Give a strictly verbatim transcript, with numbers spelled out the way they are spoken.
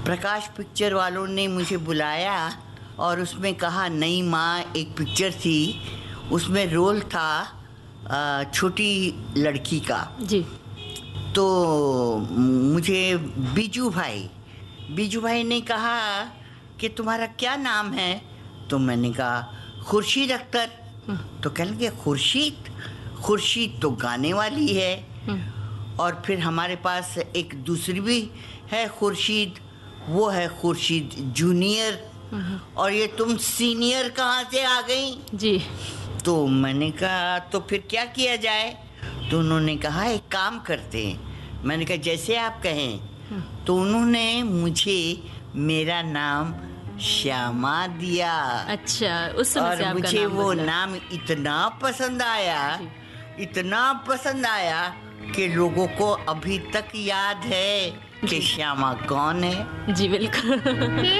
प्रकाश picture वालों ने मुझे बुलाया और उसमें कहा नई माँ एक पिक्चर थी, उसमें रोल था अ, छोटी लड़की का। जी। तो मुझे बीजू भाई बीजू भाई ने कहा कि तुम्हारा क्या नाम है? तो मैंने कहा खुर्शीद अख्तर। तो कहने लगे खुर्शीद खुर्शीद तो गाने वाली है। और फिर हमारे पास एक दूसरी भी है खुर्शीद, वो है खुर्शीद जूनियर। और ये तुम सीनियर कहाँ से आ गई? जी। तो मैंने कहा तो फिर क्या किया जाए? तो उन्होंने कहा एक काम करते हैं। मैंने कहा जैसे आप कहें। तो उन्होंने मुझे मेरा नाम श्यामा दिया। अच्छा, उस समय से और आपका मुझे नाम वो बदला। नाम इतना पसंद आया, जी। इतना पसंद आया कि लोगों को अभी तक याद है कि जी। श्यामा कौन है। जी बिल्कुल।